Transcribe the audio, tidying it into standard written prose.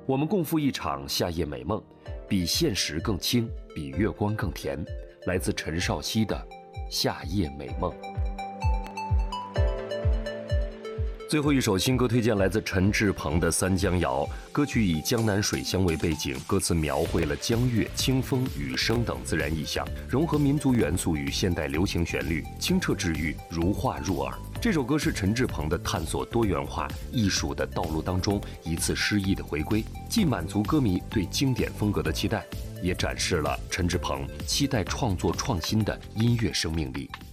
我们共赴一场夏夜美梦，比现实更轻，比月光更甜。来自陈少熙的《夏夜美梦》。最后一首新歌推荐来自陈志朋的《三江谣》，歌曲以江南水乡为背景，歌词描绘了江月、清风、雨声等自然意象，融合民族元素与现代流行旋律，清澈治愈，如画入耳。这首歌是陈志朋的探索多元化艺术的道路当中一次诗意的回归，既满足歌迷对经典风格的期待，也展示了陈志朋期待创作创新的音乐生命力。